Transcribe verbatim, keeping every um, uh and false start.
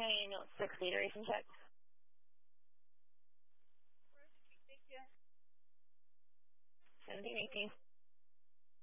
County Note six, data racing check. Thank you. seventeen eighteen.